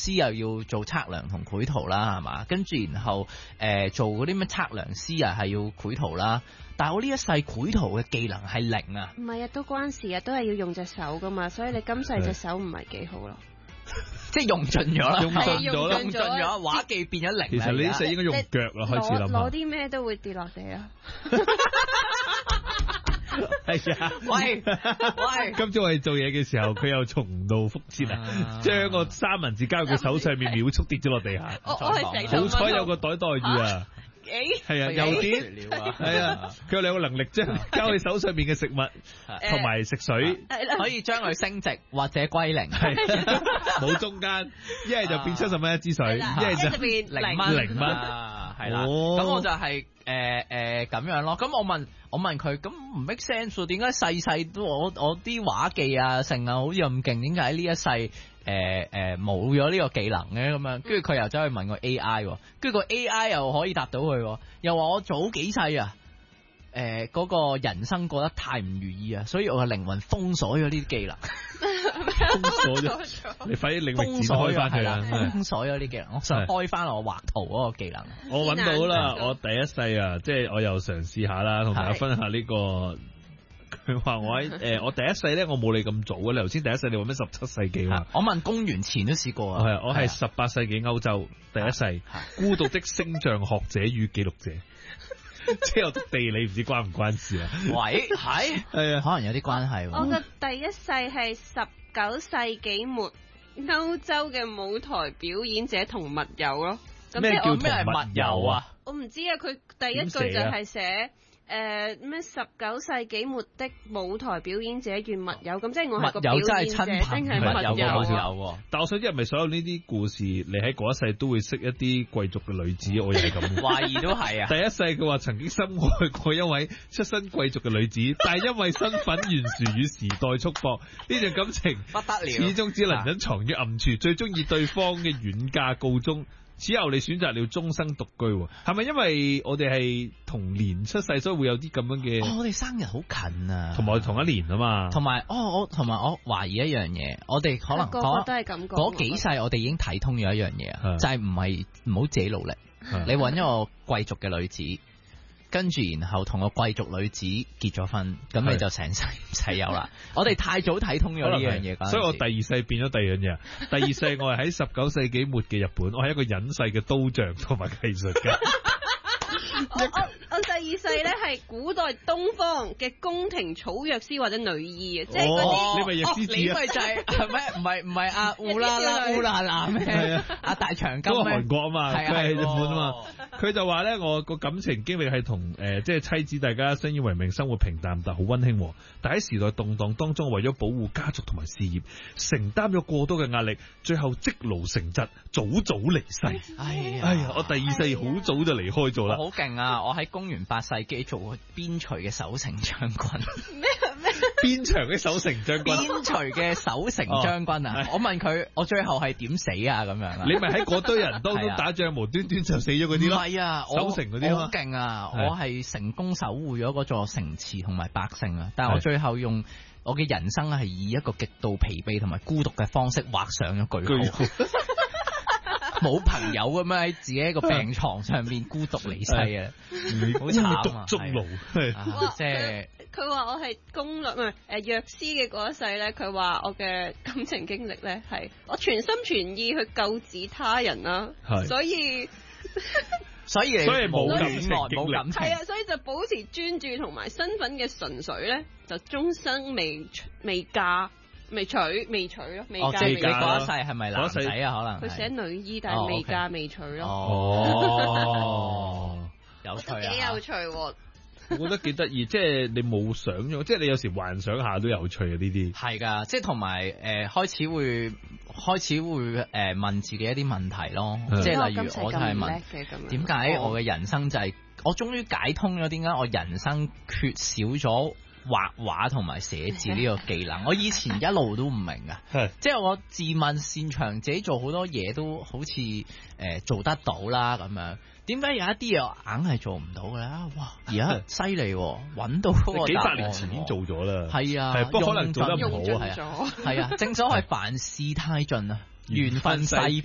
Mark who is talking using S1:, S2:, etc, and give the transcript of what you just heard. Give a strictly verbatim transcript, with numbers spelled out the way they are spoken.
S1: 師又要做測量同繪圖啦，係嘛？跟住然後誒、呃、做嗰啲咩測量師啊，係要繪圖啦。但係我呢一世繪圖嘅技能係零啊。
S2: 唔係啊，都關事啊，都係要用隻手噶嘛，所以你今世隻手唔係幾好咯。
S1: 即係用盡咗啦，
S3: 用盡咗啦，
S1: 用盡咗，畫技變咗零。
S3: 其實你呢世應該用腳啦，開始諗下。
S2: 攞啲咩都會跌落地啊！
S3: 係啊，
S1: 喂喂，
S3: 今朝我哋做嘢嘅時候，佢又重蹈覆轍啊，將個三文治交喺佢手上面，秒速跌咗落地下。
S2: 我我係成
S3: 好彩有個袋袋住啊！係啊，又跌，係啊，佢有兩個能力，將交喺手上面嘅食物同埋食水，
S1: 可以將佢升值或者歸零，
S3: 冇中間，一係就變七十蚊一支水，一係就
S1: 變零蚊，零蚊，係啦。咁我就係誒誒咁樣咯。咁我問我問佢，咁唔 make sense 喎？點解細細都我我啲畫技啊成啊好似咁勁？點解喺呢一世？誒誒冇咗呢個技能嘅咁樣，跟住佢又走去問個 A I， 跟住個 A I 又可以答到佢，又話我早幾世啊，誒、呃、嗰、嗰個人生過得太唔如意啊，所以我嘅靈魂封鎖咗呢啲技能，
S3: 封鎖咗，你快啲領域展開翻佢啦，
S1: 封鎖咗呢啲技能，我想開翻我畫圖嗰個技能，
S3: 我揾到啦，我第一世啊，即係我又嘗試下啦，同大家分享下呢個。佢話我喺誒、呃，我第一世咧，我冇你咁早啊！你頭先第一世你話咩十七世紀嘛？
S1: 我問公元前都試過啊。
S3: 係，我係十八世紀歐洲第一世孤獨的星象學者與記錄者，即係我讀地理唔知關唔關事啊？
S1: 喂，係係啊，可能有啲關係。
S2: 我嘅第一世係十九世紀末歐洲嘅舞台表演者同密友咯。
S3: 咩叫同
S1: 密友啊？
S2: 我唔知啊，佢第一句就係寫。誒咩十九世紀末的舞台表演者與密友，咁即係我係個表演者，真係密友
S1: 啊！
S3: 但我想知係咪所有呢啲故事，你喺嗰一世都會識一啲貴族嘅女子？我又係咁，
S1: 懷疑都係啊！
S3: 第一世佢話曾經深愛過一位出身貴族嘅女子，但係因為身份懸殊與時代束縛，呢段感情
S1: 不得了，
S3: 始終只能隱藏於暗處，最終以對方嘅遠嫁告終。此後你選擇了終生獨居，係咪因為我哋係同年出世，所以會有啲咁樣嘅？
S1: 哦，我哋生日好近啊，
S3: 同埋我同一年啊嘛。
S1: 同埋哦，我同埋我懷疑一樣嘢，我哋可能
S2: 個個都係咁講。
S1: 嗰幾世我哋已經睇通咗一樣嘢啊，就係唔係唔好自己努力，你揾一個貴族嘅女子。跟住然後同個貴族女子結咗婚，咁你就成世唔使有啦。我哋太早睇通咗呢樣嘢，
S3: 所以我第二世變咗第二樣嘢。第二世我係喺十九世紀末嘅日本，我係一個隱世嘅刀匠同埋藝術家。
S2: 我我我第二世咧係古代東方嘅宮廷草藥師或者女醫啊，即係嗰啲。
S3: 你咪藥師子啊？
S1: 你咪就係係咩？唔係唔係阿烏啦啦烏啦啦咩？阿大長今咩？
S3: 嗰個韓國啊嘛，佢係日本啊嘛。佢就話咧，我個感情經歷係同誒，即係妻子大家相依為命，生活平淡但好溫馨。但喺時代動盪當中，為咗保護家族同埋事業，承擔咗過多嘅壓力，最後積勞成疾，早早離世。
S1: 哎呀，
S3: 哎呀，我第二世好早就離開咗啦。
S1: 好勁啊！我喺公元八世紀做過邊陲嘅守城將軍。
S2: 咩咩？
S3: 邊陲嘅守城將軍？
S1: 邊陲嘅守城將軍啊！我問佢，我最後係點死啊？咁樣啊？
S3: 你咪喺嗰堆人當中打仗，無端端就死咗嗰啲咯？
S1: 係啊，
S3: 守城嗰啲
S1: 好勁啊！我係成功守護咗嗰座城池同埋百姓啊！但係我
S3: 係
S1: 最後用我嘅人生係以一個極度疲憊同埋孤獨嘅方式畫上咗句號。冇朋友咁樣喺自己一個病床上面孤獨離世啊，好慘啊！
S3: 孤獨終老，
S1: 即係
S2: 佢話我係攻略唔係誒藥師嘅嗰一世咧，佢話我嘅感情經歷咧係我全心全意去救治他人啦，所以
S1: 所以
S3: 所以冇感情
S1: 冇感情
S2: 係啊，所以就保持專注同埋身份嘅純粹咧，就終生未未嫁。未娶未娶咯，未嫁未娶。
S1: 你嗰一世係咪男仔啊？可能
S2: 佢寫女醫，但係未嫁未娶咯。
S3: 哦，
S1: 有趣啊！
S2: 幾有趣喎！
S3: 我覺得幾得意，即係你冇想咗，即係你有時幻想下都有趣啊！呢啲
S1: 係噶，即係同埋誒開始會開始會誒問自己一啲問題咯，即係例如我就係問點解我嘅人生就係我終於解通咗點解我人生缺少咗畫畫同埋寫字呢個技能，我以前一路都唔明啊，即係我自問擅長自己做好多嘢都好似誒、呃、做得到啦咁樣，點解有一啲嘢硬係做唔到嘅咧？哇！而家犀利，揾到嗰個
S3: 幾百年前已經做咗啦，
S1: 係啊，
S3: 係不過可能做得唔好
S2: 啊，
S1: 係啊，正所謂凡事太盡啊，緣分勢。